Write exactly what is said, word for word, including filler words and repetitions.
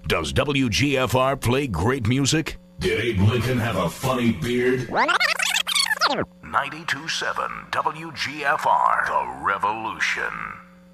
Does W G F R play great music? Did Abe Lincoln have a funny beard? ninety-two point seven W G F R, The Revolution.